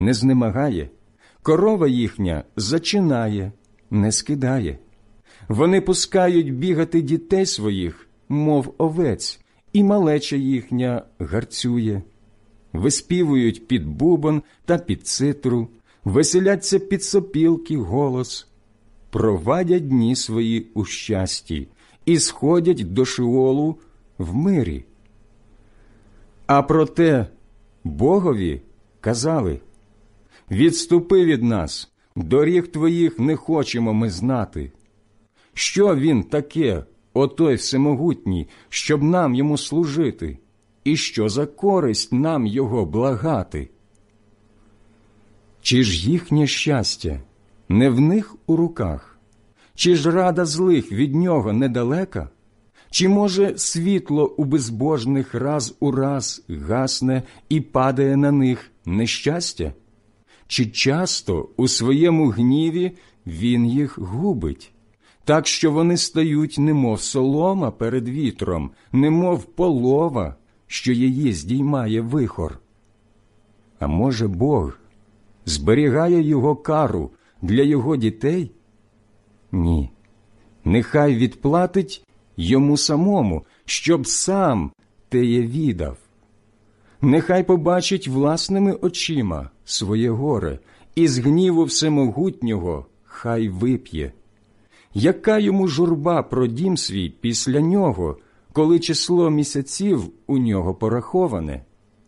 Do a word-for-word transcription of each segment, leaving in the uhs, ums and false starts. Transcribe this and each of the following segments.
не знемагає, корова їхня зачинає, не скидає. Вони пускають бігати дітей своїх, мов овець, і малеча їхня гарцює. Виспівують під бубон та під цитру, веселяться під сопілки голос, провадять дні свої у щасті і сходять до Шеолу в мирі. А проте Богові казали: «Відступи від нас, доріг твоїх не хочемо ми знати». Що він таке, отой всемогутній, щоб нам йому служити? І що за користь нам його благати? Чи ж їхнє щастя не в них у руках? Чи ж рада злих від нього недалека? Чи, може, світло у безбожних раз у раз гасне і падає на них нещастя? Чи часто у своєму гніві він їх губить, так що вони стають немов солома перед вітром, немов полова, що її здіймає вихор? А може, Бог зберігає його кару для його дітей? Ні, нехай відплатить йому самому, щоб сам теє віддав. Нехай побачить власними очима своє горе, і з гніву всемогутнього хай вип'є. Яка йому журба про дім свій після нього, коли число місяців у нього пораховане?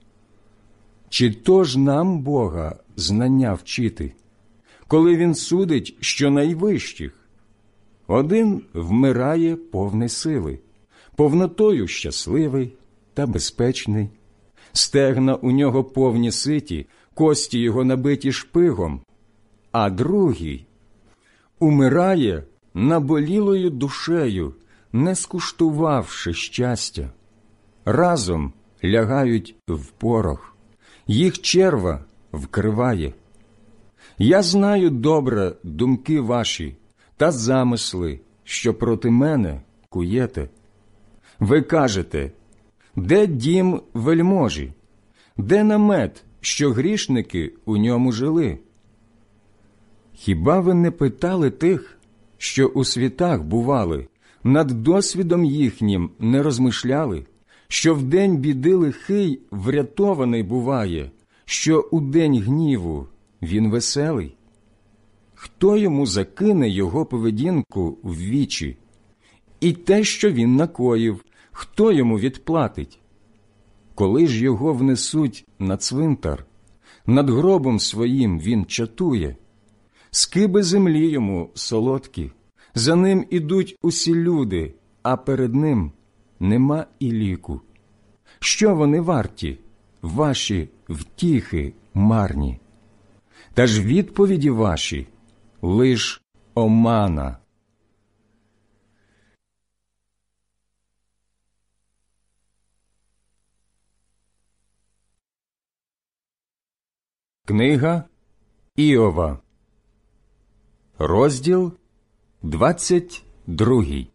Чи то ж нам Бога знання вчити, коли він судить щонайвищих? Один вмирає повний сили, повнотою щасливий та безпечний. Стегна у нього повні ситі, кості його набиті шпигом, а другий умирає наболілою душею, не скуштувавши щастя. Разом лягають в порох, їх черва вкриває. Я знаю добре думки ваші та замисли, що проти мене куєте. Ви кажете: де дім вельможі? Де намет, що грішники у ньому жили? Хіба ви не питали тих, що у світах бували, над досвідом їхнім не розмишляли, що в день біди лихий врятований буває, що у день гніву він веселий? Хто йому закине його поведінку в вічі? І те, що він накоїв, хто йому відплатить? Коли ж його внесуть на цвинтар, над гробом своїм він чатує. Скиби землі йому солодкі, за ним ідуть усі люди, а перед ним нема і ліку. Що вони варті, ваші втіхи марні? Та ж відповіді ваші лиш омана. Книга Іова, розділ двадцять другий.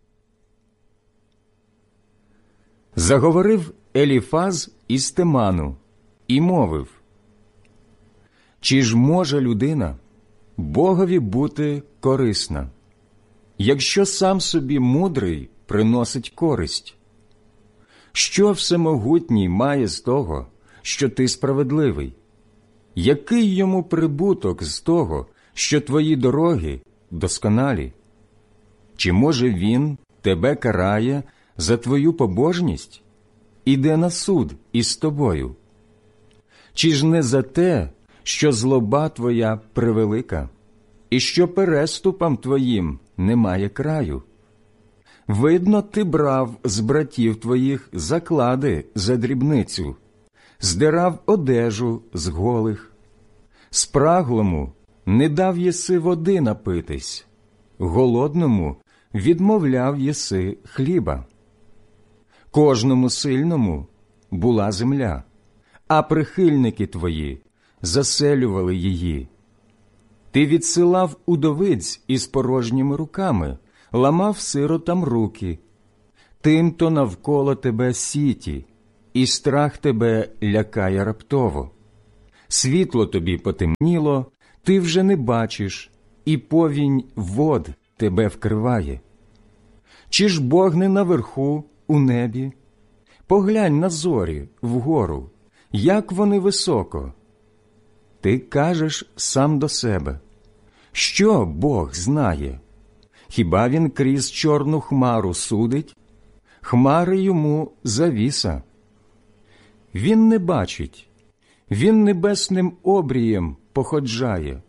Заговорив Еліфаз із Теману і мовив: чи ж може людина Богові бути корисна, якщо сам собі мудрий приносить користь? Що всемогутній має з того, що ти справедливий? Який йому прибуток з того, що твої дороги досконалі? Чи, може, він тебе карає за твою побожність? Іде на суд із тобою? Чи ж не за те, що злоба твоя превелика, і що переступам твоїм немає краю? Видно, ти брав з братів твоїх заклади за дрібницю, здирав одежу з голих. Спраглому не дав єси води напитись, голодному відмовляв єси хліба. Кожному сильному була земля, а прихильники твої заселювали її. Ти відсилав удовиць із порожніми руками, ламав сиротам руки. Тим-то навколо тебе сіті, і страх тебе лякає раптово. Світло тобі потемніло, ти вже не бачиш, і повінь вод тебе вкриває. Чи ж Бог не наверху, у небі? Поглянь на зорі вгору, як вони високо. Ти кажеш сам до себе, що Бог знає? Хіба він крізь чорну хмару судить? Хмари йому завіса. Він не бачить, він небесним обрієм походжає.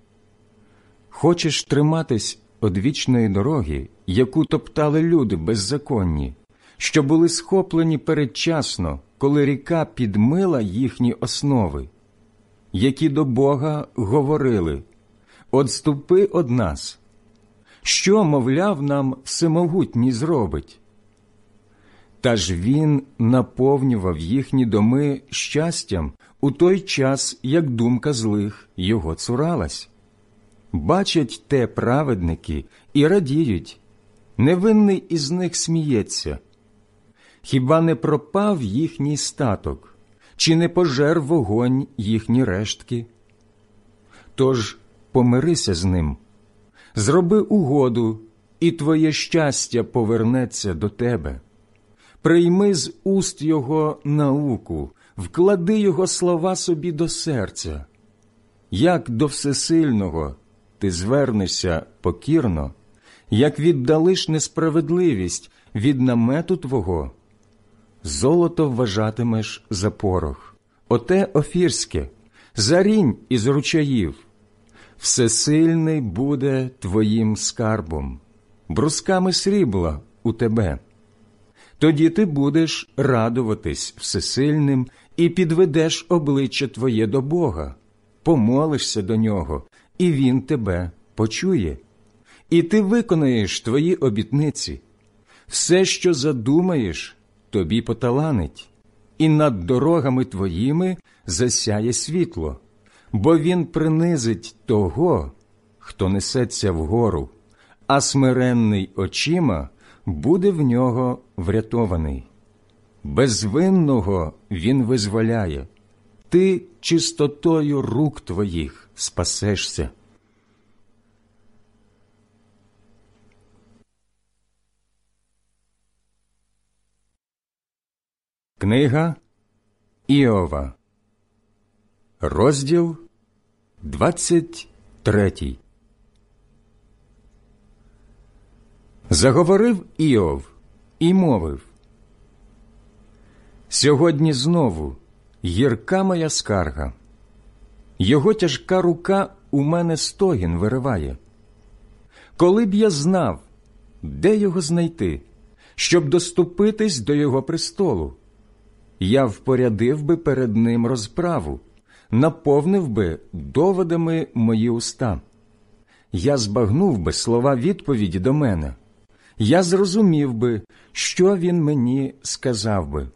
Хочеш триматись одвічної дороги, яку топтали люди беззаконні, що були схоплені передчасно, коли ріка підмила їхні основи, які до Бога говорили: «Отступи од нас». Що, мовляв, нам всемогутній зробить? Та ж він наповнював їхні доми щастям у той час, як думка злих його цуралась. Бачать те праведники і радіють, невинний із них сміється. Хіба не пропав їхній статок, чи не пожер вогонь їхні рештки? Тож помирися з ним, зроби угоду, і твоє щастя повернеться до тебе. Прийми з уст його науку, вклади його слова собі до серця. Як до Всесильного ти звернешся покірно, як віддалиш несправедливість від намету твого, золото вважатимеш за порох, оте офірське, зарінь із ручаїв. Всесильний буде твоїм скарбом, брусками срібла у тебе. Тоді ти будеш радуватись всесильним і підведеш обличчя твоє до Бога, помолишся до Нього, і Він тебе почує. І ти виконаєш твої обітниці. Все, що задумаєш, тобі поталанить, і над дорогами твоїми засяє світло, бо Він принизить того, хто несеться вгору, а смиренний очима буде в нього врятований. Безвинного він визволяє, ти чистотою рук твоїх спасешся. Книга Іова, розділ двадцять третій. Заговорив Іов і мовив: «Сьогодні знову гірка моя скарга. Його тяжка рука у мене стогін вириває. Коли б я знав, де його знайти, щоб доступитись до його престолу, я впорядив би перед ним розправу, наповнив би доводами мої уста. Я збагнув би слова відповіді до мене. Я зрозумів би, що він мені сказав би.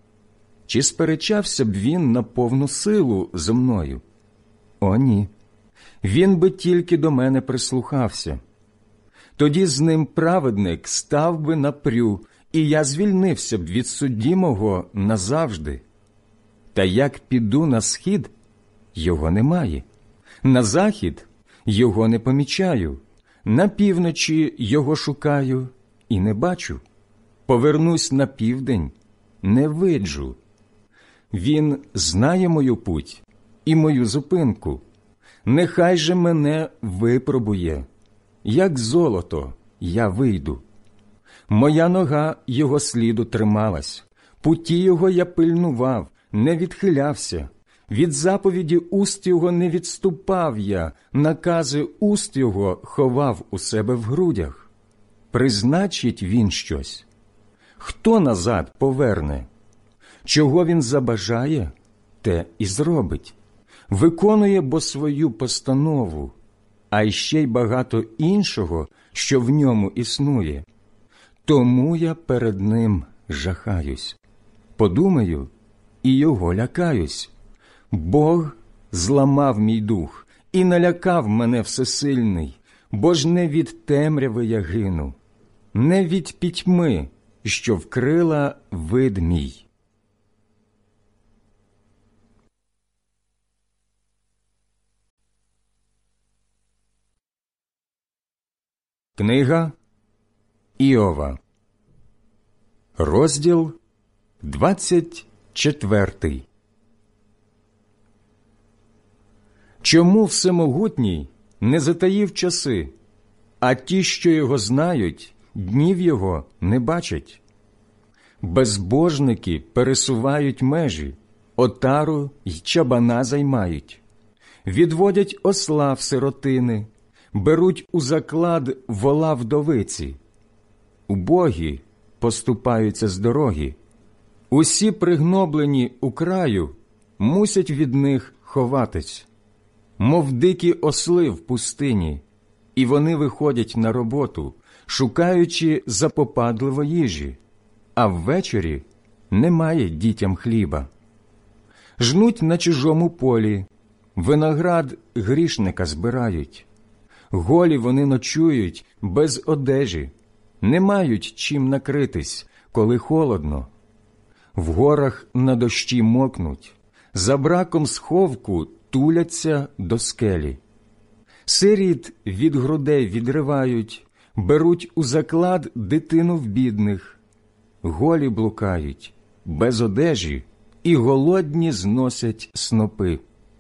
Чи сперечався б він на повну силу зо мною? О, ні. Він би тільки до мене прислухався. Тоді з ним праведник став би напрю, і я звільнився б від судді мого назавжди. Та як піду на схід, його немає. На захід його не помічаю. На півночі його шукаю і не бачу. Повернусь на південь, не виджу. Він знає мою путь і мою зупинку. Нехай же мене випробує. Як золото я вийду. Моя нога його сліду трималась. Путі його я пильнував, не відхилявся. Від заповіді уст його не відступав я, накази уст його ховав у себе в грудях. Призначить він щось. Хто назад поверне? Чого він забажає, те і зробить. Виконує бо свою постанову, а й ще й багато іншого, що в ньому існує. Тому я перед ним жахаюсь. Подумаю, і його лякаюсь. Бог зламав мій дух і налякав мене всесильний, бо ж не від темряви я гину, не від пітьми, що вкрила вид мій. Книга Іова, розділ двадцять четвертий. Чому Всемогутній не затаїв часи, а ті, що його знають, днів його не бачать? Безбожники пересувають межі, отару й чабана займають, відводять осла в сиротини, беруть у заклад вола вдовиці. Убогі поступаються з дороги, усі пригноблені у краю мусять від них ховатись, мов дикі осли в пустині, і вони виходять на роботу, шукаючи запопадливо їжі, а ввечері немає дітям хліба. Жнуть на чужому полі, виноград грішника збирають. Голі вони ночують без одежі, не мають чим накритись, коли холодно. В горах на дощі мокнуть, за браком сховку туляться до скелі. Сиріт від грудей відривають, беруть у заклад дитину в бідних. Голі блукають, без одежі, і голодні зносять снопи.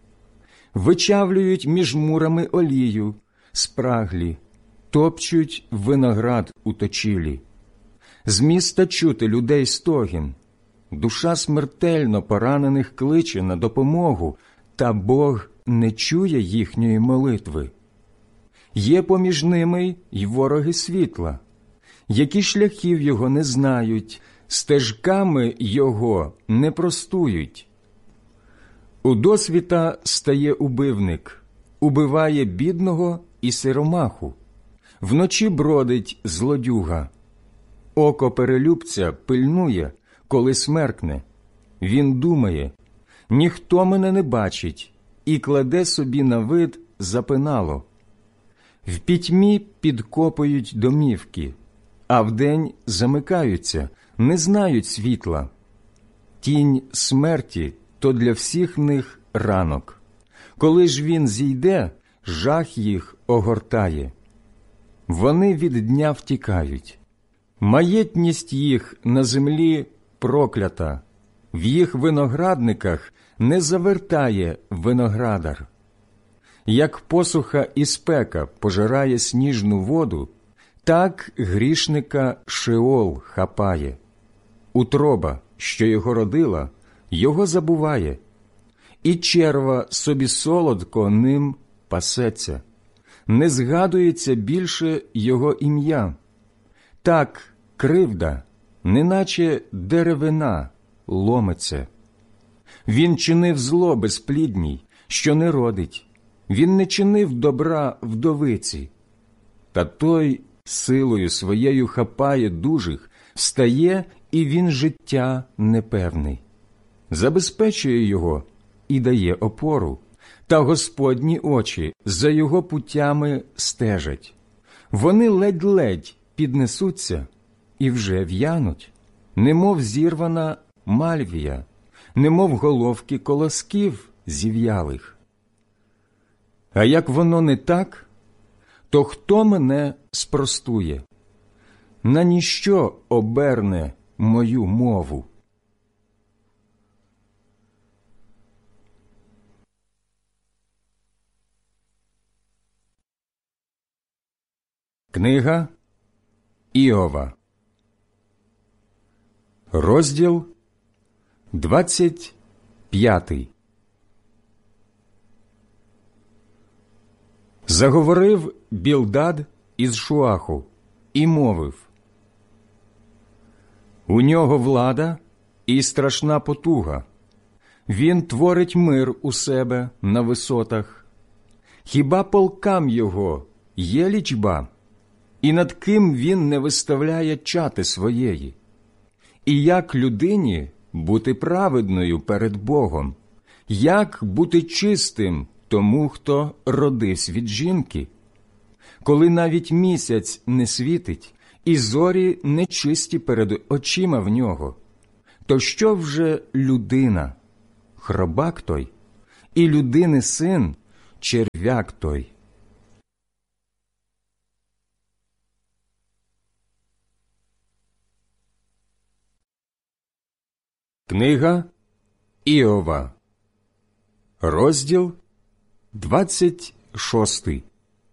Вичавлюють між мурами олію, спраглі, топчуть виноград у точілі. З міста чути людей стогін, душа смертельно поранених кличе на допомогу, та Бог не чує їхньої молитви. Є поміж ними й вороги світла, які шляхів його не знають, стежками його не простують. У досвіта стає убивник, убиває бідного і сиромаху. Вночі бродить злодюга. Око перелюбця пильнує, коли смеркне. Він думає, ніхто мене не бачить, і кладе собі на вид запинало. В пітьмі підкопують домівки, а вдень замикаються, не знають світла. Тінь смерті – то для всіх них ранок. Коли ж він зійде, жах їх огортає. Вони від дня втікають. Маєтність їх на землі проклята, в їх виноградниках не завертає виноградар. Як посуха і спека пожирає сніжну воду, так грішника Шеол хапає. Утроба, що його родила, його забуває, і черва собі солодко ним пасеться. Не згадується більше його ім'я. Так кривда, неначе деревина, ломиться. Він чинив зло безплідній, що не родить. Він не чинив добра вдовиці. Та той силою своєю хапає дужих, стає, і він життя непевний. Забезпечує його і дає опору, та Господні очі за його путями стежать. Вони ледь-ледь піднесуться і вже в'януть, немов зірвана мальвія, немов головки колосків зів'ялих. А як воно не так, то хто мене спростує? На ніщо оберне мою мову? Книга Іова, розділ двадцять п'ятий. Заговорив Білдад із Шуаху і мовив: у нього влада і страшна потуга. Він творить мир у себе на висотах. Хіба полкам його є лічба? І над ким він не виставляє чати своєї? І як людині бути праведною перед Богом? Як бути чистим тому, хто родився від жінки? Коли навіть місяць не світить, і зорі нечисті перед очима в нього, то що вже людина? Хробак той, і людини син – черв'як той. Книга Іова, розділ двадцять шостий.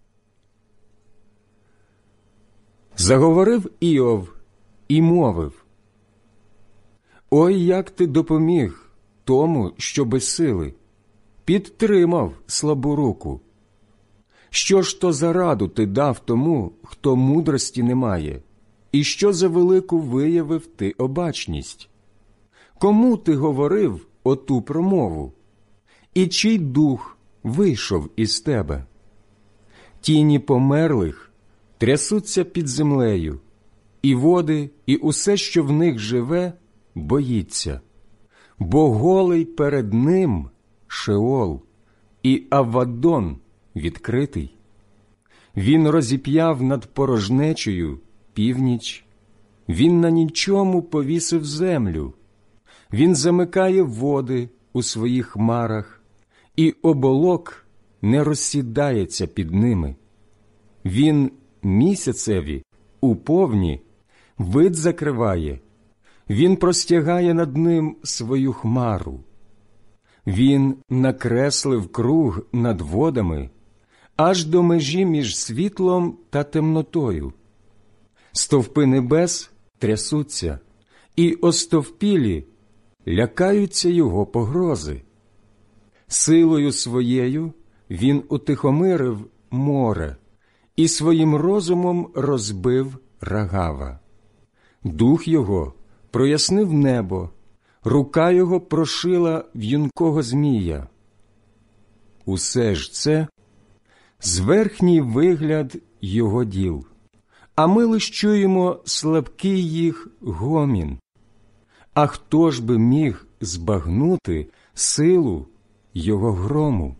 Заговорив Іов і мовив: «Ой, як ти допоміг тому, що без сили, підтримав слабу руку. Що ж то за раду ти дав тому, хто мудрості не має, і що за велику виявив ти обачність? Кому ти говорив оту промову? І чий дух вийшов із тебе? Тіні померлих трясуться під землею, і води, і усе, що в них живе, боїться. Бо голий перед ним Шеол, і Авадон відкритий. Він розіп'яв над порожнечею північ, він на нічому повісив землю. Він замикає води у своїх хмарах, і оболок не розсідається під ними. Він місяцеві у повні вид закриває, він простягає над ним свою хмару. Він накреслив круг над водами аж до межі між світлом та темнотою. Стовпи небес трясуться, і остовпілі лякаються його погрози. Силою своєю він утихомирив море і своїм розумом розбив Рагава. Дух його прояснив небо, рука його прошила в'юнкого змія. Усе ж це зверхній вигляд його діл, а ми лиш чуємо слабкий їх гомін. А хто ж би міг збагнути силу його грому?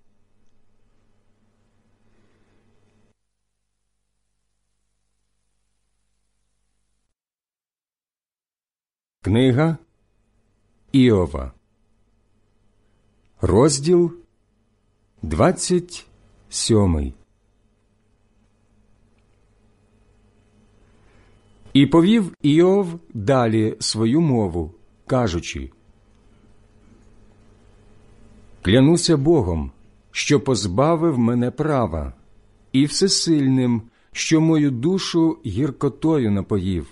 Книга Іова, розділ двадцять сьомий. І повів Іов далі свою мову, кажучи: «Клянуся Богом, що позбавив мене права, і всесильним, що мою душу гіркотою напоїв.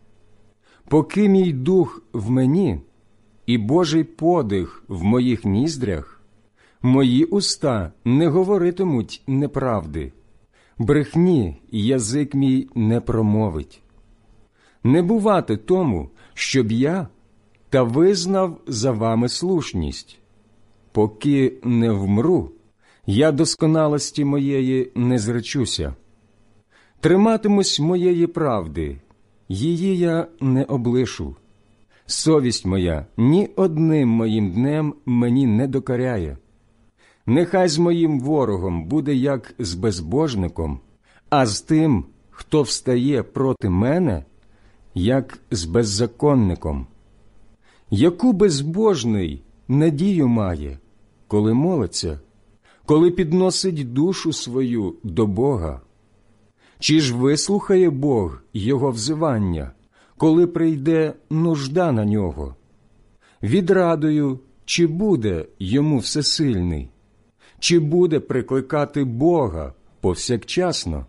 Поки мій дух в мені і Божий подих в моїх ніздрях, мої уста не говоритимуть неправди, брехні язик мій не промовить. Не бувати тому, щоб я та визнав за вами слушність. Поки не вмру, я досконалості моєї не зречуся. Триматимусь моєї правди, її я не облишу. Совість моя ні одним моїм днем мені не докоряє. Нехай з моїм ворогом буде як з безбожником, а з тим, хто встає проти мене, як з беззаконником. Яку безбожний надію має, коли молиться, коли підносить душу свою до Бога? Чи ж вислухає Бог його взивання, коли прийде нужда на нього? Відрадою, чи буде йому всесильний? Чи буде прикликати Бога повсякчасно?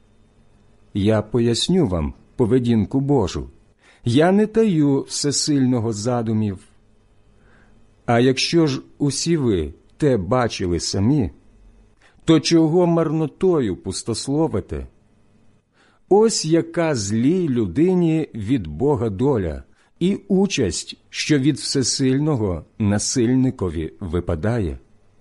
Я поясню вам поведінку Божу. Я не таю всесильного задумів. А якщо ж усі ви те бачили самі, то чого марнотою пустословите? Ось яка злій людині від Бога доля і участь, що від всесильного насильникові випадає.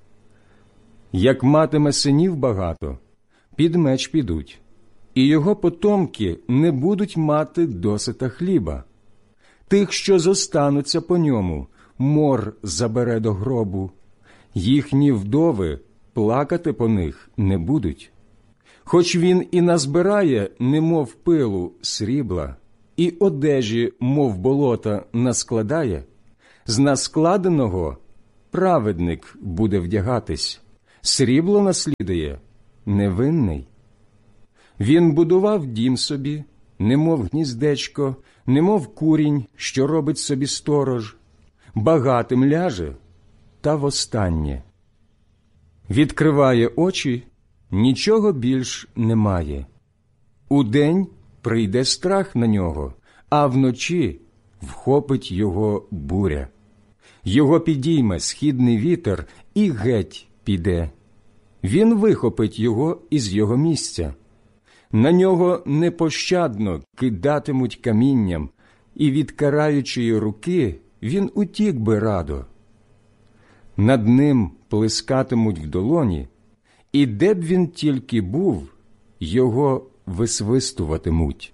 Як матиме синів багато, під меч підуть, і його потомки не будуть мати досита хліба. Тих, що зостануться по ньому, мор забере до гробу, їхні вдови плакати по них не будуть. Хоч він і назбирає, немов пилу, срібла, і одежі, мов болота, наскладає, з наскладеного праведник буде вдягатись, срібло наслідує невинний. Він будував дім собі, немов гніздечко, немов курінь, що робить собі сторож, багатим ляже, та востаннє. Відкриває очі, нічого більш немає. Удень прийде страх на нього, а вночі вхопить його буря. Його підійме східний вітер і геть піде. Він вихопить його із його місця. На нього непощадно кидатимуть камінням, і від караючої руки він утік би радо. Над ним плескатимуть в долоні, і де б він тільки був, його висвистуватимуть.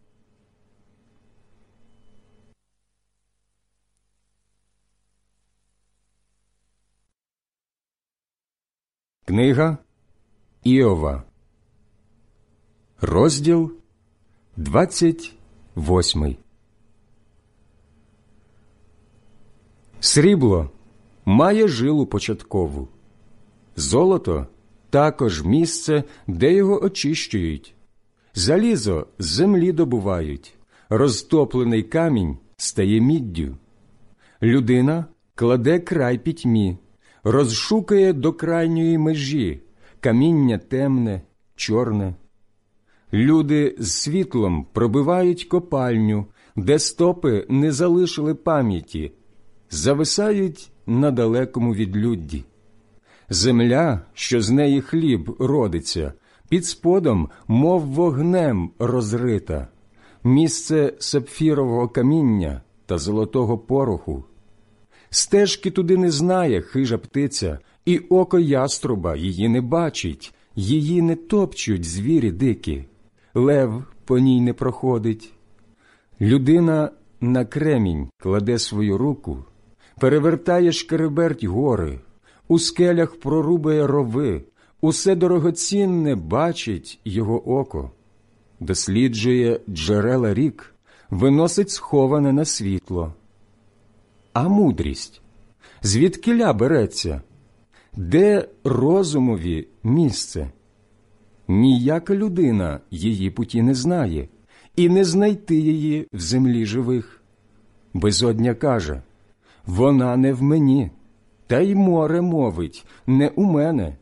Книга Іова, розділ двадцять восьмий. Срібло має жилу початкову, золото також місце, де його очищують, залізо з землі добувають, розтоплений камінь стає міддю. Людина кладе край пітьмі, розшукає до крайньої межі, каміння темне, чорне. Люди з світлом пробивають копальню, де стопи не залишили пам'яті, зависають на далекому відлюдді. Земля, що з неї хліб родиться, під сподом, мов вогнем розрита, місце сапфірового каміння та золотого пороху. Стежки туди не знає хижа птиця, і око яструба її не бачить, її не топчуть звірі дикі, лев по ній не проходить. Людина на кремінь кладе свою руку, перевертає шкереберть гори, у скелях прорубає рови, усе дорогоцінне бачить його око. Досліджує джерела рік, виносить сховане на світло. А мудрість? Звідкіля береться? Де розумові місце? Ніяка людина її путі не знає, і не знайти її в землі живих. Безодня каже: вона не в мені, та й море мовить: не у мене.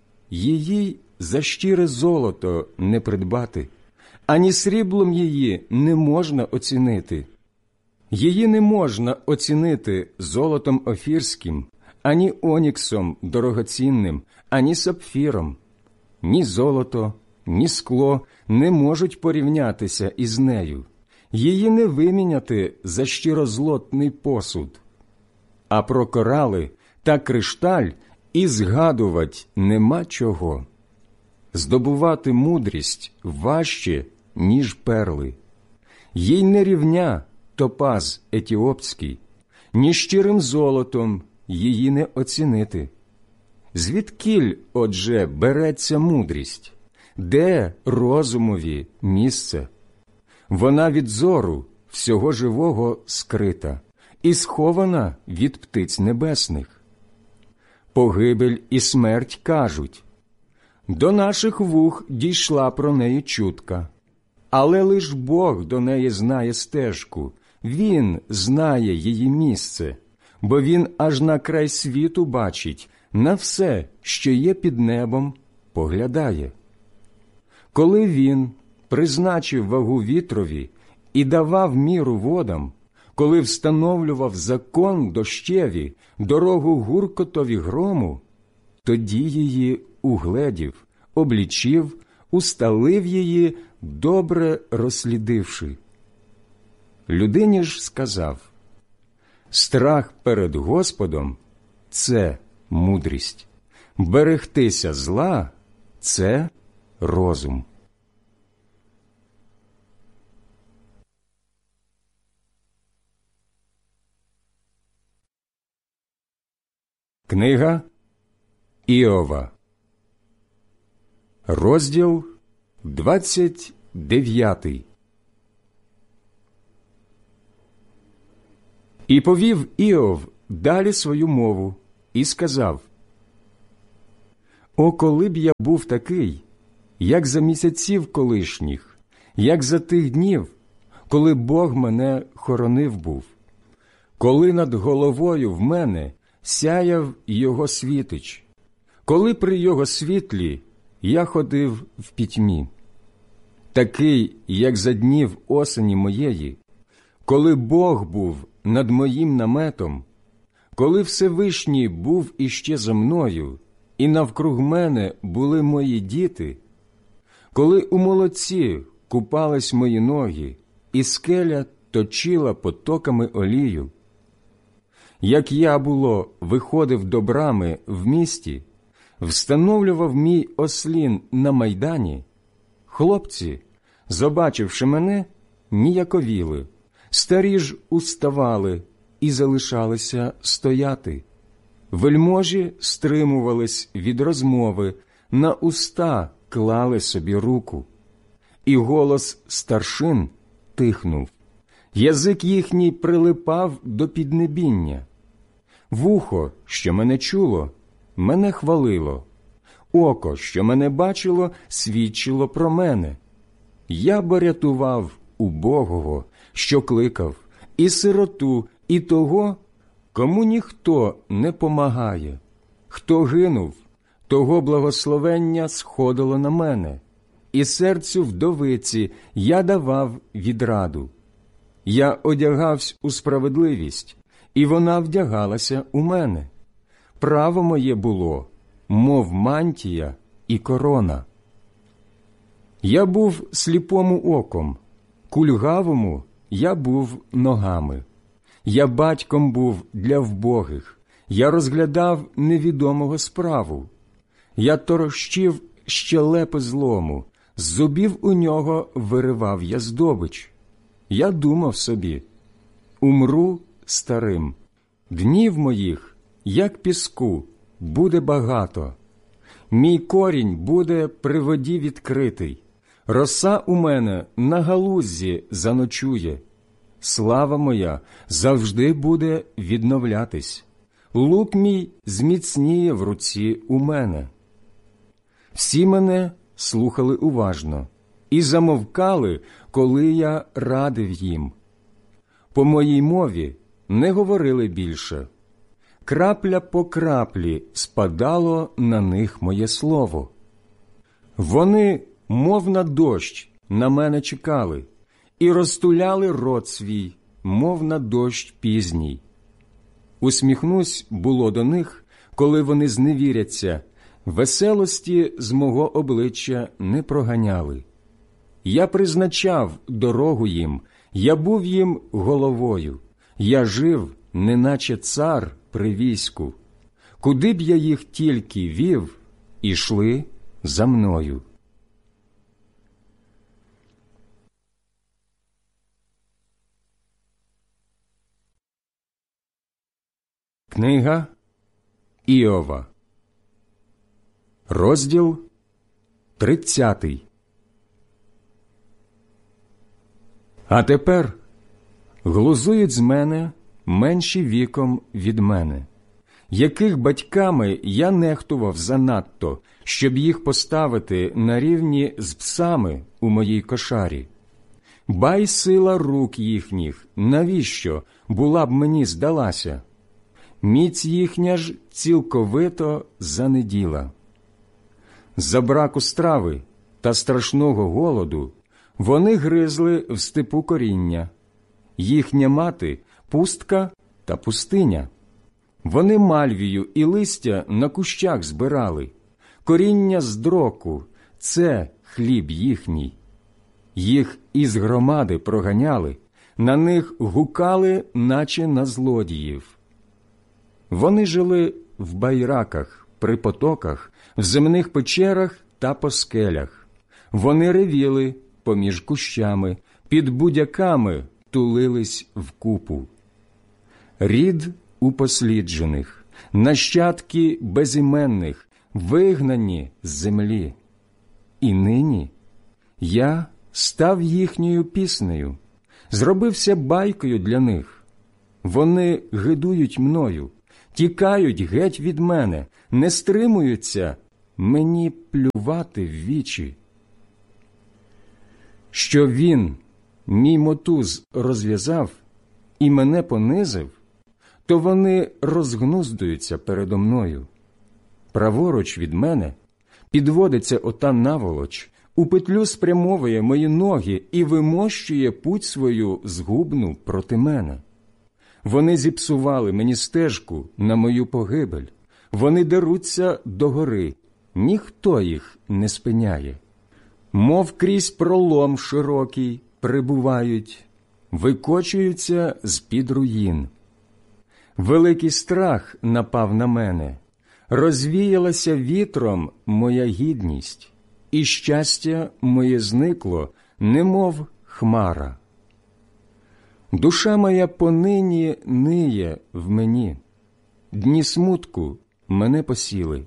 Її за щире золото не придбати, ані сріблом її не можна оцінити. Її не можна оцінити золотом офірським, ані оніксом дорогоцінним, ані сапфіром. Ні золото, ні скло не можуть порівнятися із нею. Її не виміняти за щирозлотний посуд. А про корали та кришталь і згадувать нема чого. Здобувати мудрість важче, ніж перли. Їй не рівня топаз етіопський, ні щирим золотом її не оцінити. Звідкіль, отже, береться мудрість? Де розумові місце? Вона від зору всього живого скрита і схована від птиць небесних. Погибель і смерть кажуть: до наших вух дійшла про неї чутка, але лиш Бог до неї знає стежку, Він знає її місце, бо Він аж на край світу бачить, на все, що є під небом, поглядає. Коли Він призначив вагу вітрові і давав міру водам, коли встановлював закон дощеві, дорогу гуркотові грому, тоді її угледів, облічив, усталив її, добре розслідивши. Людині ж сказав: страх перед Господом – це мудрість, берегтися зла – це розум. Книга Іова, розділ двадцять дев'ятий. І повів Іов далі свою мову і сказав: «О, коли б я був такий, як за місяців колишніх, як за тих днів, коли Бог мене хоронив був, коли над головою в мене сяяв його світич, коли при його світлі я ходив в пітьмі. Такий, як за днів осені моєї, коли Бог був над моїм наметом, коли Всевишній був іще за мною, і навкруг мене були мої діти, коли у молоці купались мої ноги, і скеля точила потоками олію. Як я, було, виходив до брами в місті, встановлював мій ослін на майдані, хлопці, побачивши мене, ніяковіли, старі ж уставали і залишалися стояти. Вельможі стримувались від розмови, на уста клали собі руку. І голос старшин тихнув, язик їхній прилипав до піднебіння. Вухо, що мене чуло, мене хвалило, око, що мене бачило, свідчило про мене. Я бо рятував убогого, що кликав, і сироту, і того, кому ніхто не помагає. Хто гинув, того благословення сходило на мене, і серцю вдовиці я давав відраду. Я одягався у справедливість, і вона вдягалася у мене. Право моє було, мов мантія і корона. Я був сліпому оком, кульгавому я був ногами. Я батьком був для вбогих, я розглядав невідомого справу. Я торощив щелепи злому, з зубів у нього виривав я здобич. Я думав собі, умру старим, днів моїх, як піску, буде багато. Мій корінь буде при воді відкритий, роса у мене на галуззі заночує. Слава моя завжди буде відновлятись, лук мій зміцніє в руці у мене. Всі мене слухали уважно і замовкали, коли я радив їм. По моїй мові не говорили більше. Крапля по краплі спадало на них моє слово. Вони, мов на дощ, на мене чекали і розтуляли рот свій, мов на дощ пізній. Усміхнусь було до них, коли вони зневіряться, веселості з мого обличчя не проганяли. Я призначав дорогу їм, я був їм головою, я жив, неначе цар при війську. Куди б я їх тільки вів, ішли за мною. Книга Іова, розділ тридцятий. А тепер глузують з мене менші віком від мене, яких батьками я нехтував занадто, щоб їх поставити на рівні з псами у моїй кошарі. Бай сила рук їхніх, навіщо була б мені здалася? Міць їхня ж цілковито занеділа. За браку страви та страшного голоду вони гризли в степу коріння. Їхня мати – пустка та пустиня. Вони мальвію і листя на кущах збирали. Коріння з дроку – це хліб їхній. Їх із громади проганяли, на них гукали, наче на злодіїв. Вони жили в байраках, при потоках, в земних печерах та по скелях. Вони ревіли поміж кущами, під будяками тулились вкупу. Рід упосліджених, нащадки безіменних, вигнані з землі. І нині я став їхньою піснею, зробився байкою для них. Вони гидують мною, тікають геть від мене, не стримуються мені плювати в вічі. Що він, мій мотуз, розв'язав і мене понизив, то вони розгнуздуються передо мною. Праворуч від мене підводиться ота наволоч, у петлю спрямовує мої ноги і вимощує путь свою згубну проти мене. Вони зіпсували мені стежку на мою погибель, вони деруться догори, ніхто їх не спиняє. Мов крізь пролом широкий прибувають, викочуються з-під руїн. Великий страх напав на мене, розвіялася вітром моя гідність, і щастя моє зникло, немов хмара. Душа моя понині ниє в мені, дні смутку мене посіли.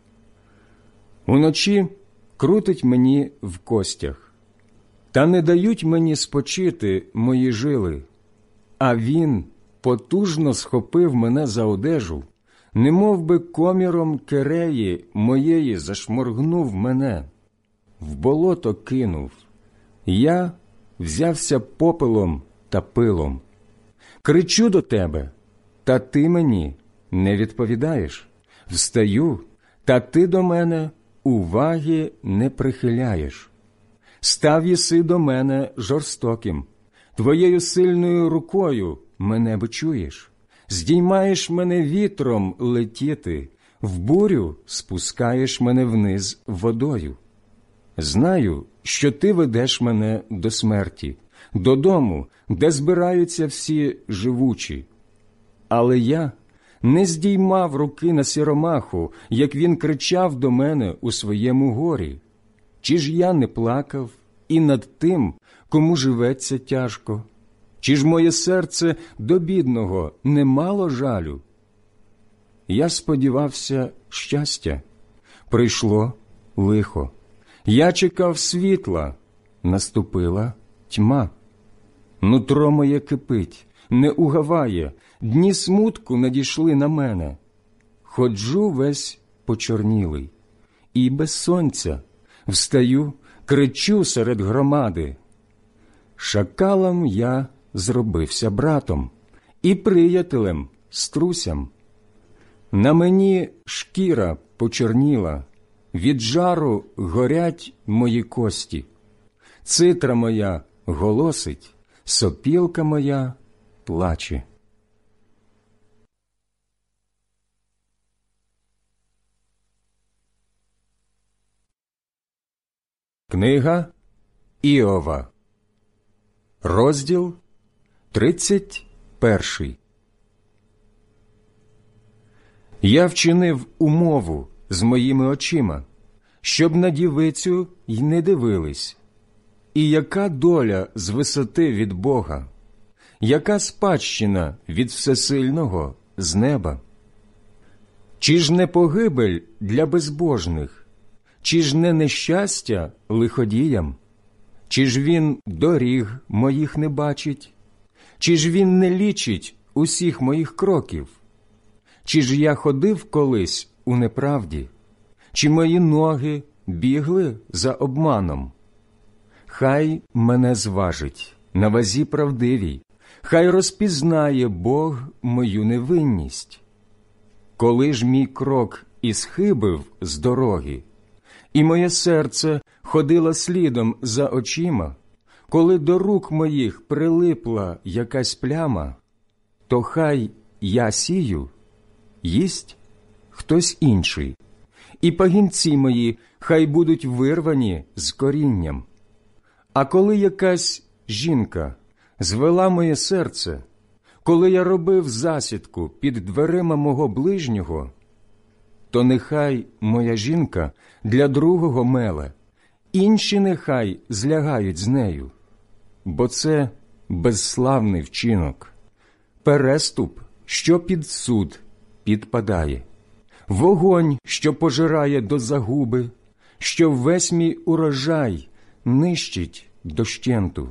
Уночі крутить мені в костях, та не дають мені спочити мої жили, а він потужно схопив мене за одежу, немов би коміром кереї моєї зашморгнув мене, в болото кинув. Я взявся попелом та пилом. Кричу до тебе, та ти мені не відповідаєш. Встаю, та ти до мене уваги не прихиляєш. Став єси до мене жорстоким, твоєю сильною рукою мене бичуєш. Здіймаєш мене вітром летіти, в бурю спускаєш мене вниз водою. Знаю, що ти ведеш мене до смерті, додому, де збираються всі живучі. Але я не здіймав руки на сіромаху, як він кричав до мене у своєму горі. Чи ж я не плакав і над тим, кому живеться тяжко? Чи ж моє серце до бідного не мало жалю? Я сподівався щастя, прийшло лихо. Я чекав світла, наступила тьма. Нутро моє кипить, не угаває, дні смутку надійшли на мене. Ходжу весь почорнілий, і без сонця встаю, кричу серед громади. Шакалам я зробився братом, і приятелем струсям. На мені шкіра почорніла, від жару горять мої кості. Цитра моя голосить, сопілка моя плаче. Книга Іова, розділ тридцять перший. Я вчинив умову з моїми очима, щоб на дівицю й не дивились. І яка доля з висоти від Бога, яка спадщина від Всесильного з неба? Чи ж не погибель для безбожних, чи ж не нещастя лиходіям? Чи ж він доріг моїх не бачить? Чи ж він не лічить усіх моїх кроків? Чи ж я ходив колись у неправді? Чи мої ноги бігли за обманом? Хай мене зважить на вазі правдивій, хай розпізнає Бог мою невинність. Коли ж мій крок ісхибив з дороги, і моє серце ходило слідом за очима, коли до рук моїх прилипла якась пляма, то хай я сію, їсть хтось інший, і пагінці мої хай будуть вирвані з корінням. А коли якась жінка звела моє серце, коли я робив засідку під дверима мого ближнього, то нехай моя жінка для другого меле, інші нехай злягають з нею, бо це безславний вчинок, переступ, що під суд підпадає, вогонь, що пожирає до загуби, що весь мій урожай нищить дощенту.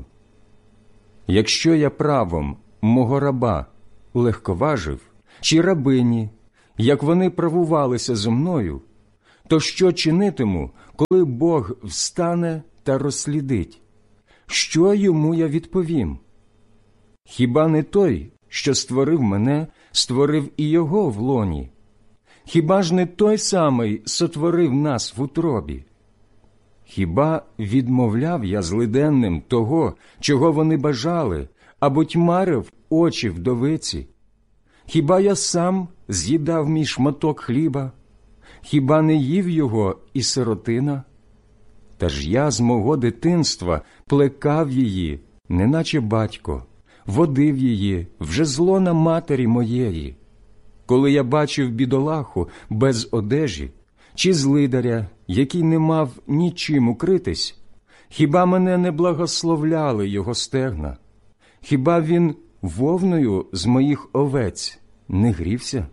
Якщо я правом мого раба легковажив, чи рабині, як вони правувалися зо мною, то що чинитиму, коли Бог встане та розслідить? Що йому я відповім? Хіба не той, що створив мене, створив і його в лоні. Хіба ж не той самий сотворив нас в утробі? Хіба відмовляв я злиденним того, чого вони бажали, або тьмарив очі вдовиці? Хіба я сам з'їдав мій шматок хліба? Хіба не їв його і сиротина? Та ж я з мого дитинства плекав її, неначе батько, водив її вже з лона матері моєї. Коли я бачив бідолаху без одежі, чи злидаря, який не мав нічим укритись, хіба мене не благословляли його стегна? Хіба він вовною з моїх овець не грівся?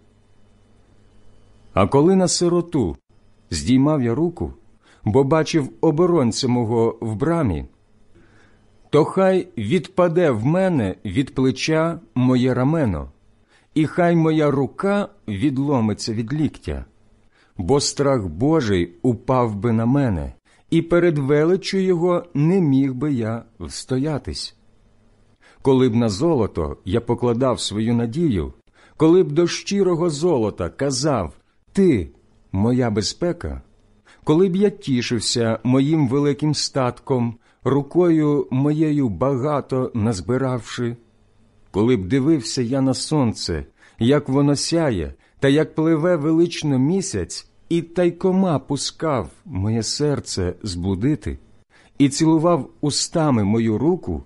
А коли на сироту здіймав я руку, бо бачив оборонця мого в брамі, то хай відпаде в мене від плеча моє рамено, і хай моя рука відломиться від ліктя, бо страх Божий упав би на мене, і перед величчю його не міг би я встоятись. Коли б на золото я покладав свою надію, коли б до щирого золота казав «Ти – моя безпека», коли б я тішився моїм великим статком, рукою моєю багато назбиравши, коли б дивився я на сонце, як воно сяє, та як пливе велично місяць, і тайкома пускав моє серце зблудити, і цілував устами мою руку,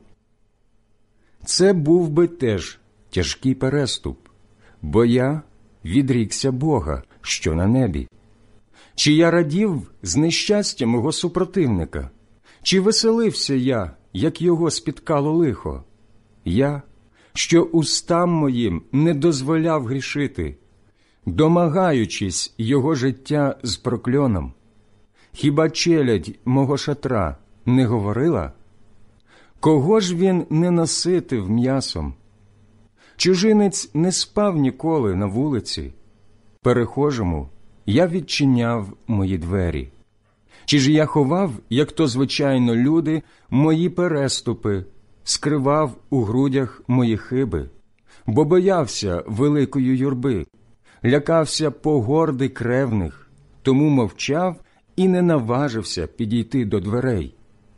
це був би теж тяжкий переступ, бо я відрікся Бога, що на небі. Чи я радів з нещастя мого супротивника? Чи веселився я, як його спіткало лихо? Я, що устам моїм не дозволяв грішити, домагаючись його життя з прокльоном. Хіба челядь мого шатра не говорила? Кого ж він не наситив м'ясом? Чужинець не спав ніколи на вулиці. Перехожому я відчиняв мої двері. Чи ж я ховав, як то звичайно люди, мої переступи, скривав у грудях мої хиби, бо боявся великої юрби, лякався погорди кревних, тому мовчав і не наважився підійти до дверей.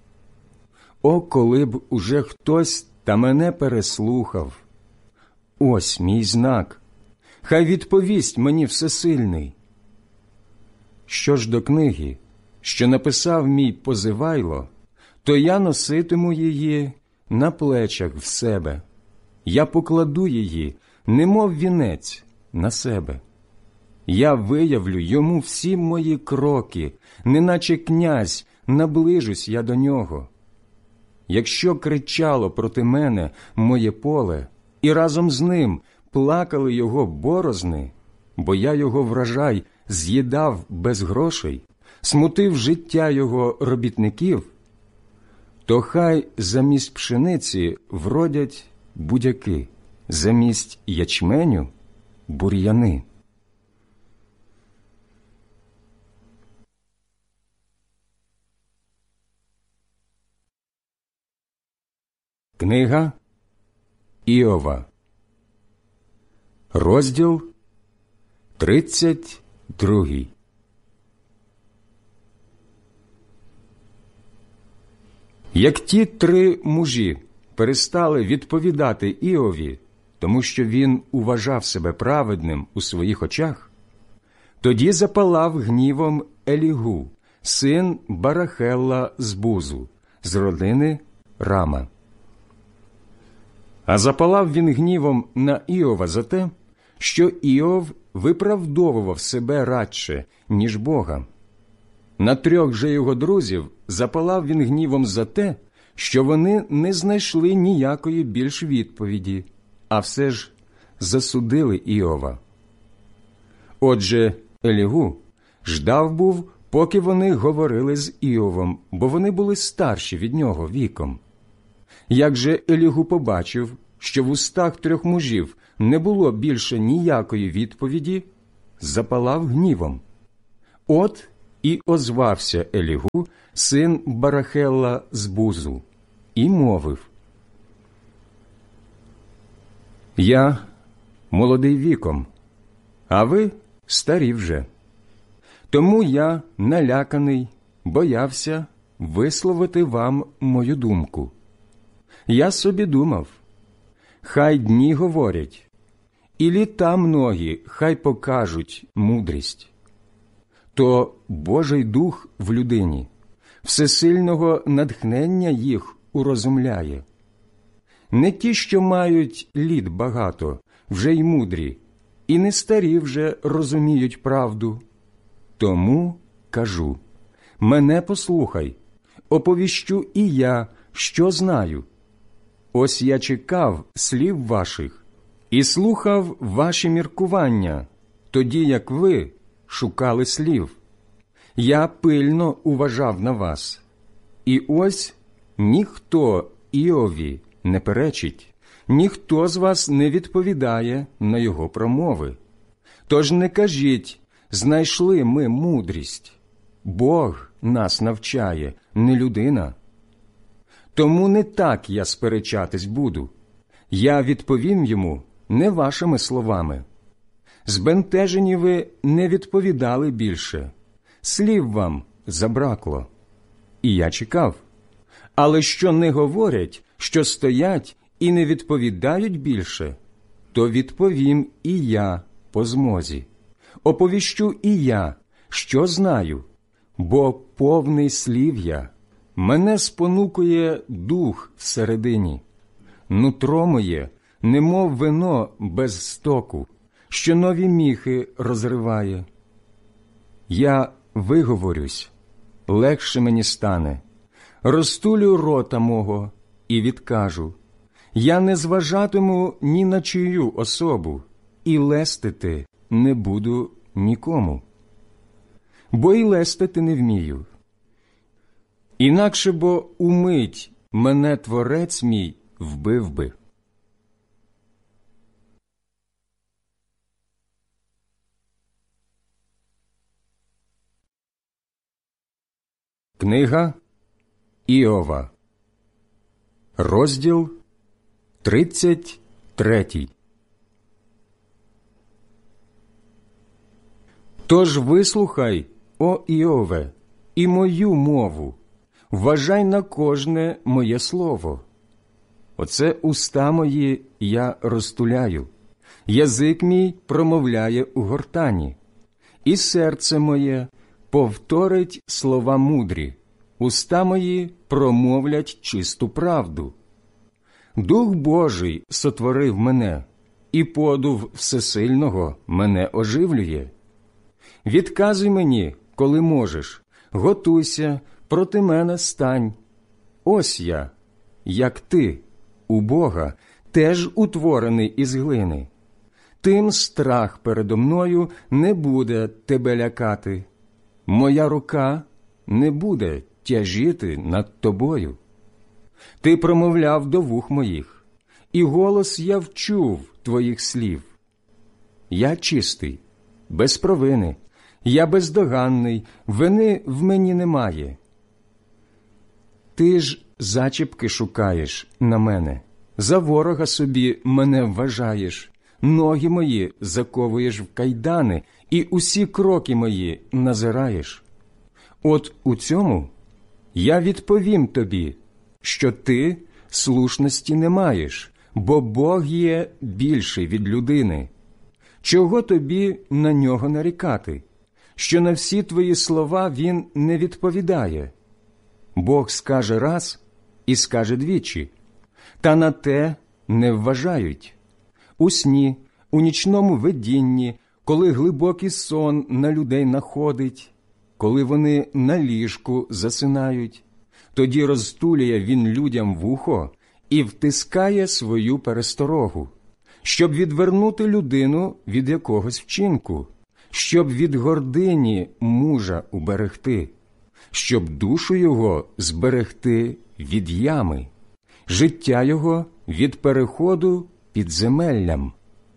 О, коли б уже хтось та мене переслухав! Ось мій знак, хай відповість мені всесильний. Що ж до книги, що написав мій позивайло, то я носитиму її на плечах в себе. Я покладу її, немов вінець, на себе. Я виявлю йому всі мої кроки, неначе князь, наближусь я до нього. Якщо кричало проти мене моє поле, і разом з ним плакали його борозни, бо я його врожай з'їдав без грошей, смутив життя його робітників, то хай замість пшениці вродять будяки, замість ячменю – бур'яни. Книга Іова, розділ тридцять другий. Як ті три мужі перестали відповідати Іові, тому що він уважав себе праведним у своїх очах, тоді запалав гнівом Елігу, син Барахелла з Бузу, з родини Рама. А запалав він гнівом на Іова за те, що Іов виправдовував себе радше, ніж Бога. На трьох же його друзів запалав він гнівом за те, що вони не знайшли ніякої більш відповіді, а все ж засудили Іова. Отже, Елігу ждав був, поки вони говорили з Іовом, бо вони були старші від нього віком. Як же Елігу побачив, що в устах трьох мужів не було більше ніякої відповіді, запалав гнівом. От і озвався Елігу, син Барахелла з Бузу, і мовив: «Я молодий віком, а ви старі вже. Тому я, наляканий, боявся висловити вам мою думку. Я собі думав, хай дні говорять, і літа многі хай покажуть мудрість. То Божий Дух в людині, всесильного натхнення їх урозумляє. Не ті, що мають літ багато, вже й мудрі, і не старі вже розуміють правду. Тому кажу, мене послухай, оповіщу і я, що знаю. Ось я чекав слів ваших і слухав ваші міркування, тоді як ви шукали слів. Я пильно уважав на вас. І ось ніхто Іові не перечить, ніхто з вас не відповідає на його промови. Тож не кажіть, знайшли ми мудрість. Бог нас навчає, не людина. Тому не так я сперечатись буду. Я відповім йому не вашими словами. Збентежені ви не відповідали більше. Слів вам забракло. І я чекав. Але що не говорять, що стоять і не відповідають більше, то відповім і я по змозі. Оповіщу і я, що знаю, бо повний слів я. Мене спонукує дух всередині. Нутро моє, немов вино без стоку, що нові міхи розриває. Я виговорюсь, легше мені стане, розтулю рота мого і відкажу. Я не зважатиму ні на чию особу, і лестити не буду нікому. Бо й лестити не вмію. Інакше бо умить мене Творець мій вбив би. Книга Іова, розділ тридцять третій. Тож вислухай, о Іове, і мою мову, вважай на кожне моє слово. Оце уста мої я розтуляю, язик мій промовляє у гортані, і серце моє повторить слова мудрі, уста мої промовлять чисту правду. Дух Божий сотворив мене, і подув Всесильного мене оживлює. Відказуй мені, коли можеш, готуйся, проти мене стань. Ось я, як ти, у Бога, теж утворений із глини. Тим страх передо мною не буде тебе лякати. Моя рука не буде тяжіти над тобою. Ти промовляв до вух моїх, і голос я вчув твоїх слів. Я чистий, без провини, я бездоганний, вини в мені немає. Ти ж зачіпки шукаєш на мене, за ворога собі мене вважаєш, ноги мої заковуєш в кайдани, і усі кроки мої назираєш. От у цьому я відповім тобі, що ти слушності не маєш, бо Бог є більший від людини. Чого тобі на нього нарікати, що на всі твої слова він не відповідає? Бог скаже раз і скаже двічі, та на те не вважають. У сні, у нічному видінні, коли глибокий сон на людей находить, коли вони на ліжку засинають, тоді розтулює він людям вухо і втискає свою пересторогу, щоб відвернути людину від якогось вчинку, щоб від гордині мужа уберегти, щоб душу його зберегти від ями, життя його від переходу підземеллям.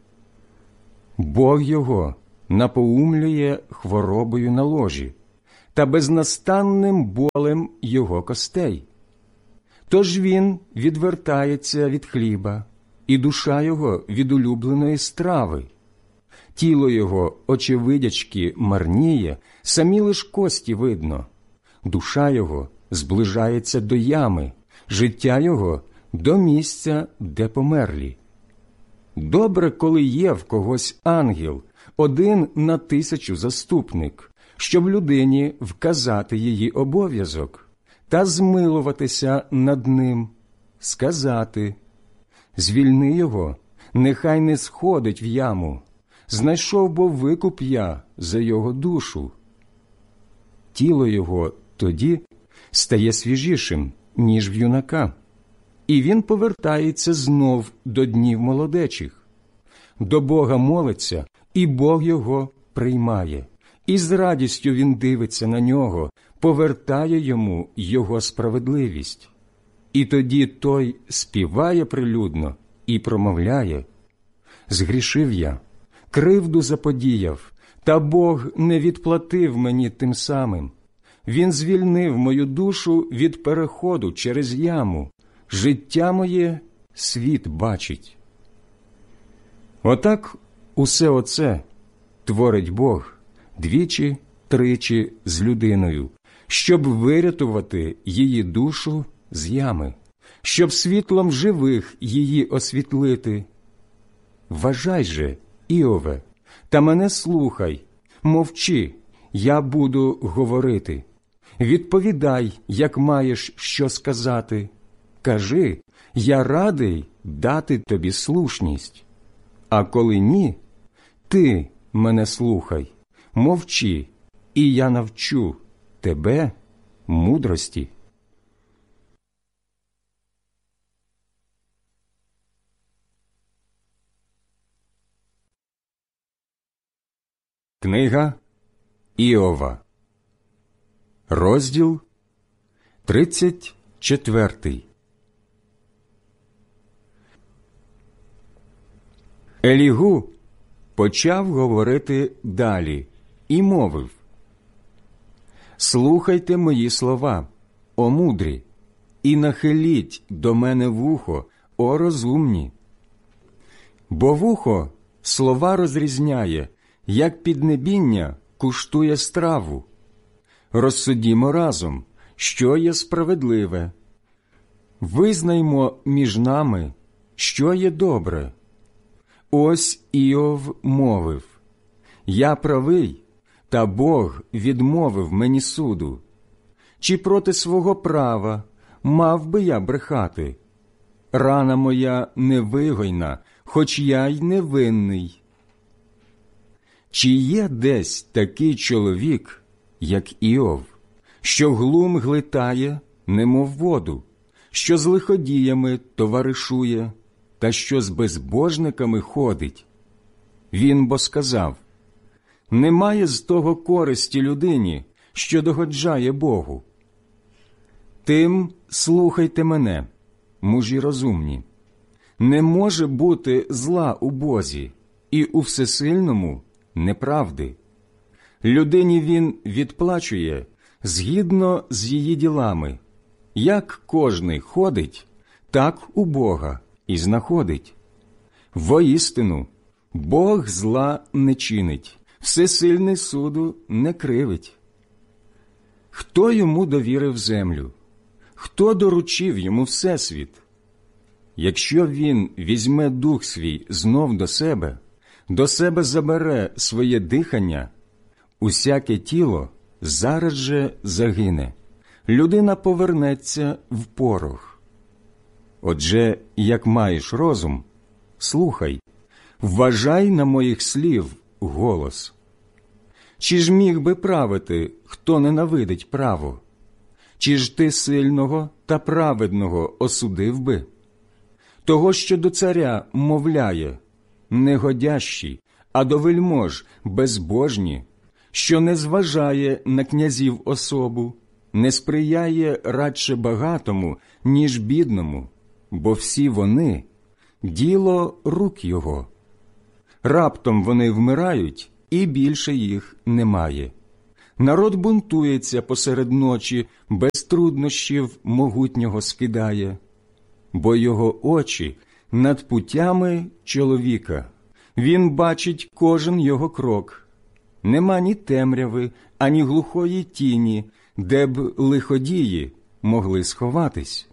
Бог його напоумлює хворобою на ложі та безнастанним болем його костей. Тож він відвертається від хліба, і душа його від улюбленої страви. Тіло його, очевидячки, марніє, самі лиш кості видно. Душа його зближається до ями, життя його до місця, де померлі. Добре, коли є в когось ангел, один на тисячу заступник, щоб людині вказати її обов'язок та змилуватися над ним, сказати: «Звільни його, нехай не сходить в яму, знайшов бо викуп я за його душу». Тіло його тоді стає свіжішим, ніж в юнака, і він повертається знов до днів молодечих. До Бога молиться, і Бог його приймає, і з радістю він дивиться на нього, повертає йому його справедливість. І тоді той співає прилюдно і промовляє: «Згрішив я, кривду заподіяв, та Бог не відплатив мені тим самим. Він звільнив мою душу від переходу через яму, життя моє світ бачить». Отак усе оце творить Бог двічі, тричі з людиною, щоб вирятувати її душу з ями, щоб світлом живих її освітлити. Вважай же, Іове, та мене слухай, мовчи, я буду говорити. Відповідай, як маєш що сказати. Кажи, я радий дати тобі слушність. А коли ні, ти мене слухай, мовчи, і я навчу тебе мудрості. Книга Іова, розділ тридцять четвертий. Елігу почав говорити далі і мовив: «Слухайте мої слова, о мудрі, і нахиліть до мене вухо, о розумні. Бо вухо слова розрізняє, як піднебіння куштує страву. Розсудімо разом, що є справедливе. Визнаймо між нами, що є добре». Ось Іов мовив: «Я правий, та Бог відмовив мені суду. Чи проти свого права мав би я брехати? Рана моя невигойна, хоч я й невинний. Чи є десь такий чоловік, як Іов, що глум глитає, немов воду, що з лиходіями товаришує, та що з безбожниками ходить? Він бо сказав: немає з того користі людині, що догоджає Богу. Тим слухайте мене, мужі розумні. Не може бути зла у Бозі, і у Всесильному неправди. Людині він відплачує згідно з її ділами. Як кожний ходить, так у Бога і знаходить. Воістину, Бог зла не чинить, всесильний суду не кривить. Хто йому довірив землю? Хто доручив йому всесвіт? Якщо він візьме дух свій знов до себе, до себе забере своє дихання, усяке тіло зараз же загине, людина повернеться в порох. Отже, як маєш розум, слухай, вважай на моїх слів голос. Чи ж міг би правити, хто ненавидить право? Чи ж ти сильного та праведного осудив би? Того, що до царя мовляє, негодящі, а до вельмож безбожні, що не зважає на князів особу, не сприяє радше багатому, ніж бідному, бо всі вони – діло рук його. Раптом вони вмирають, і більше їх немає. Народ бунтується посеред ночі, без труднощів могутнього скидає, бо його очі над путями чоловіка. Він бачить кожен його крок. Нема ні темряви, ані глухої тіні, де б лиходії могли сховатись.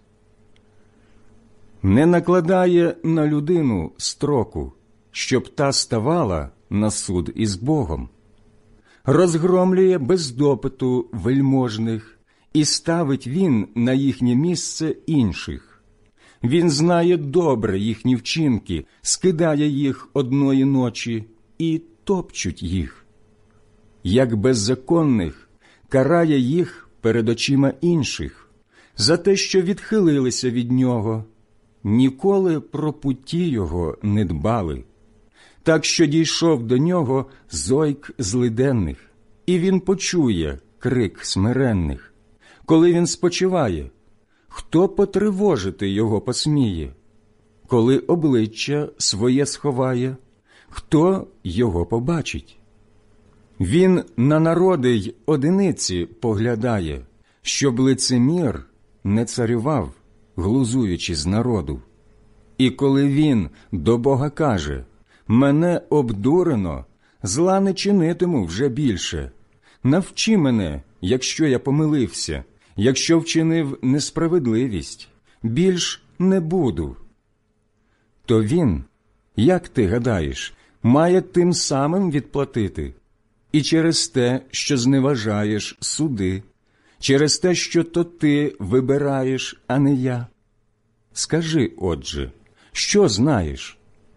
Не накладає на людину строку, щоб та ставала на суд із Богом. Розгромлює без допиту вельможних, і ставить він на їхнє місце інших. Він знає добре їхні вчинки, скидає їх одної ночі і топчуть їх. Як беззаконних, карає їх перед очима інших, за те, що відхилилися від нього, ніколи про путі його не дбали. Так що дійшов до нього зойк злиденних, і він почує крик смиренних. Коли він спочиває, хто потривожити його посміє? Коли обличчя своє сховає, хто його побачить? Він на народи й одиниці поглядає, щоб лицемір не царював, глузуючи з народу. І коли він до Бога каже: «Мене обдурено, зла не чинитиму вже більше. Навчи мене, якщо я помилився, якщо вчинив несправедливість, більш не буду». То він, як ти гадаєш, має тим самим відплатити. І через те, що зневажаєш суди, через те, що то ти вибираєш, а не я. Скажи, отже, що знаєш?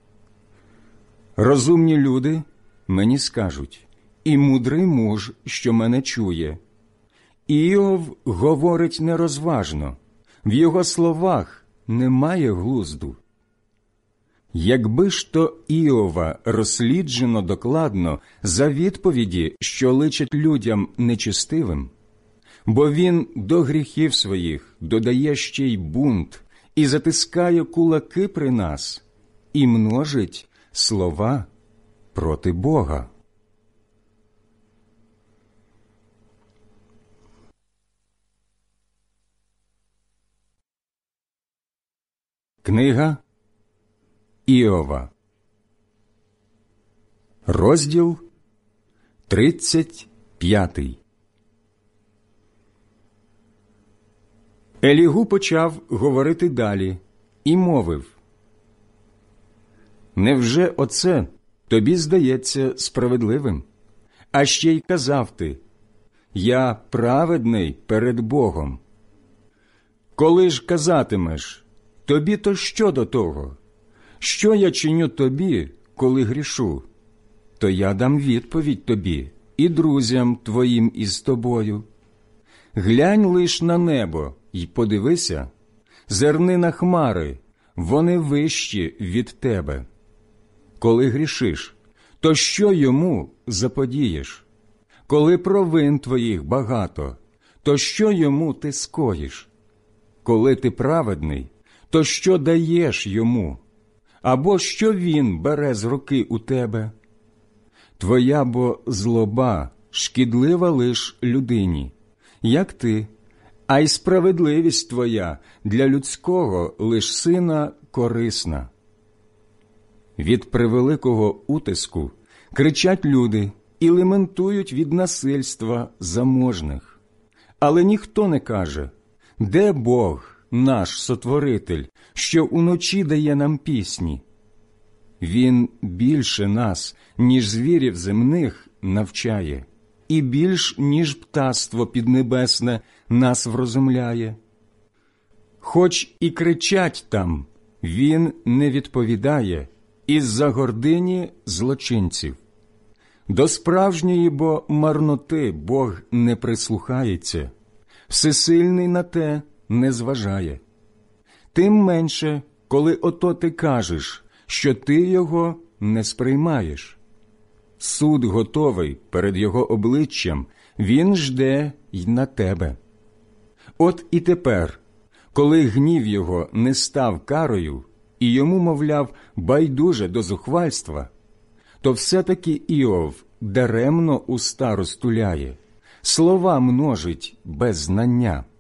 Розумні люди мені скажуть, і мудрий муж, що мене чує. Іов говорить нерозважно, в його словах немає глузду. Якби ж то Іова розсліджено докладно за відповіді, що личать людям нечестивим, бо він до гріхів своїх додає ще й бунт і затискає кулаки при нас, і множить слова проти Бога. Книга Іова, розділ тридцять п'ятий. Елігу почав говорити далі і мовив: «Невже оце тобі здається справедливим? А ще й казав ти: я праведний перед Богом. Коли ж казатимеш: тобі то що до того? Що я чиню тобі, коли грішу? То я дам відповідь тобі і друзям твоїм із тобою. Глянь лиш на небо й подивися, зерни на хмари, вони вищі від тебе. Коли грішиш, то що йому заподієш? Коли провин твоїх багато, то що йому ти скоїш? Коли ти праведний, то що даєш йому? Або що він бере з руки у тебе? Твоя бо злоба шкідлива лиш людині, як ти, а й справедливість твоя для людського лиш сина корисна. Від превеликого утиску кричать люди і лементують від насильства заможних. Але ніхто не каже: де Бог, наш Сотворитель, що уночі дає нам пісні? Він більше нас, ніж звірів земних, навчає, і більш, ніж птаство піднебесне, нас врозумляє. Хоч і кричать там, він не відповідає із-за гордині злочинців. До справжньої бо марноти Бог не прислухається, всесильний на те не зважає. Тим менше, коли ото ти кажеш, що ти його не сприймаєш. Суд готовий перед його обличчям, він жде й на тебе. От і тепер, коли гнів його не став карою, і йому, мовляв, байдуже до зухвальства, то все-таки Іов даремно уста розтуляє, слова множить без знання.